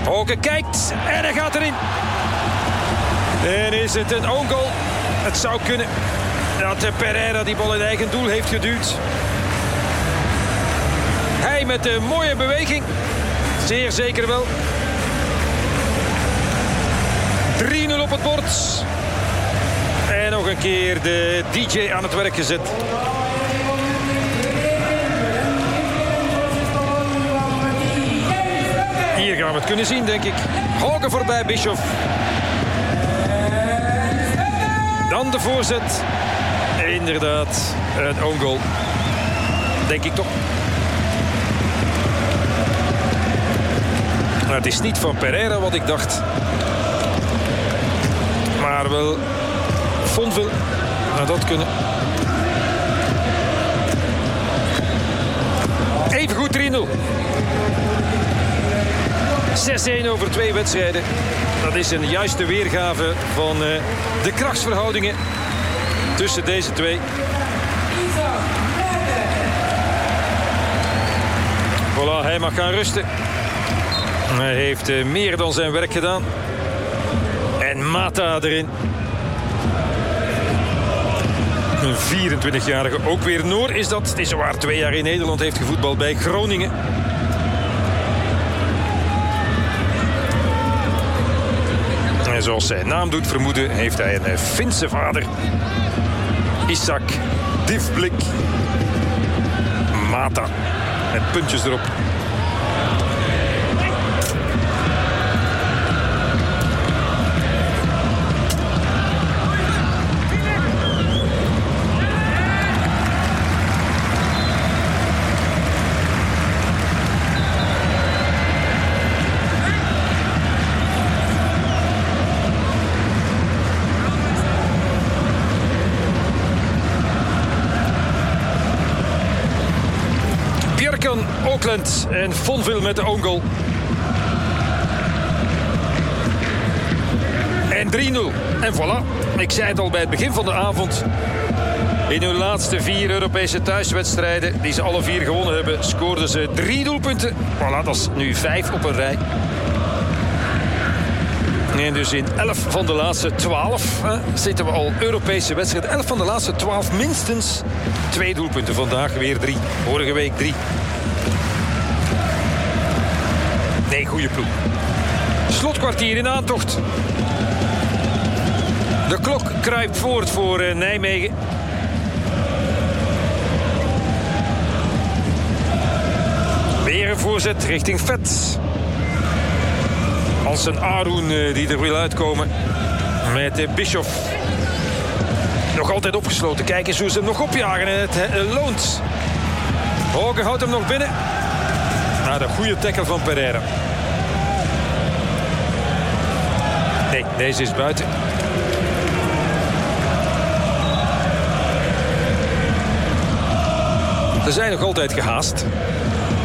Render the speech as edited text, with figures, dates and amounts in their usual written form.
Hoge kijkt en hij gaat erin. En is het een own goal? Het zou kunnen dat Pereira die bal in eigen doel heeft geduwd. Hij met een mooie beweging. Zeer zeker wel. 3-0 op het bord. En nog een keer de DJ aan het werk gezet. Hier gaan we het kunnen zien, denk ik. Hoge voorbij Bischoff. Dan de voorzet. Inderdaad, een own goal. Denk ik toch. Maar het is niet van Pereira wat ik dacht. Maar wel Fonville. Nou, dat kunnen. Even goed 3-0. 6-1 over 2 wedstrijden. Dat is een juiste weergave van de krachtsverhoudingen tussen deze twee. Voilà, hij mag gaan rusten. Hij heeft meer dan zijn werk gedaan. En Mata erin. Een 24-jarige, ook weer Noor is dat. Het is zowaar 2 jaar in Nederland heeft gevoetbald bij Groningen. En zoals zijn naam doet vermoeden, heeft hij een Finse vader. Isak Divblik Mata. Met puntjes erop. Auckland en Fonville met de own goal. En 3-0. En voilà. Ik zei het al bij het begin van de avond. In hun laatste 4 Europese thuiswedstrijden, die ze alle 4 gewonnen hebben, scoorden ze 3 doelpunten. Voilà, dat is nu 5 op een rij. En dus in 11 van de laatste 12 zitten we al Europese wedstrijden. 11 van de laatste 12 minstens 2 doelpunten. Vandaag weer 3. Vorige week 3. Nee, goede ploeg. Slotkwartier in aantocht. De klok kruipt voort voor Nijmegen. Weer een voorzet richting Vet. Als een Aroen die er wil uitkomen. Met Bischoff. Nog altijd opgesloten. Kijk eens hoe ze hem nog opjagen. En het loont. Hoge houdt hem nog binnen. Na de goede tackle van Pereira. Nee, deze is buiten. Ze zijn nog altijd gehaast.